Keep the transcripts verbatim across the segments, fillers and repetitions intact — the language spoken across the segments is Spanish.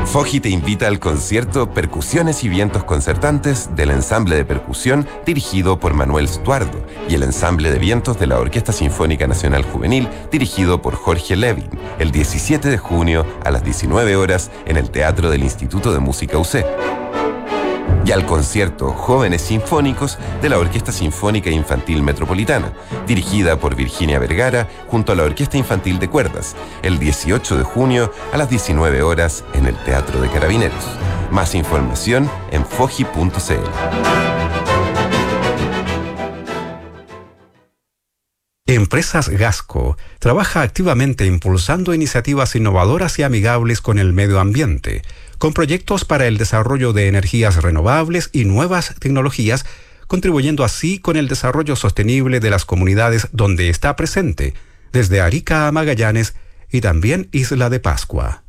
Enfoji te invita al concierto Percusiones y Vientos Concertantes del ensamble de percusión dirigido por Manuel Stuardo y el ensamble de vientos de la Orquesta Sinfónica Nacional Juvenil dirigido por Jorge Levin, el diecisiete de junio a las diecinueve horas en el Teatro del Instituto de Música U C. Y al concierto Jóvenes Sinfónicos de la Orquesta Sinfónica Infantil Metropolitana, dirigida por Virginia Vergara junto a la Orquesta Infantil de Cuerdas, el dieciocho de junio a las diecinueve horas en el Teatro de Carabineros. Más información en foji punto c l. Empresas Gasco trabaja activamente impulsando iniciativas innovadoras y amigables con el medio ambiente, con proyectos para el desarrollo de energías renovables y nuevas tecnologías, contribuyendo así con el desarrollo sostenible de las comunidades donde está presente, desde Arica a Magallanes y también Isla de Pascua.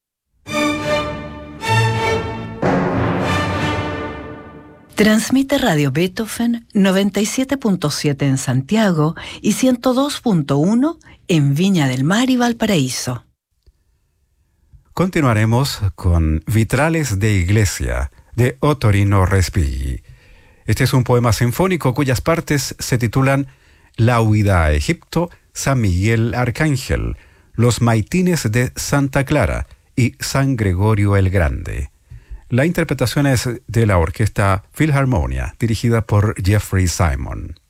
Transmite Radio Beethoven noventa y siete punto siete en Santiago y ciento dos punto uno en Viña del Mar y Valparaíso. Continuaremos con Vitrales de Iglesia, de Ottorino Respighi. Este es un poema sinfónico cuyas partes se titulan La huida a Egipto, San Miguel Arcángel, Los Maitines de Santa Clara y San Gregorio el Grande. La interpretación es de la Orquesta Philharmonia, dirigida por Jeffrey Simon.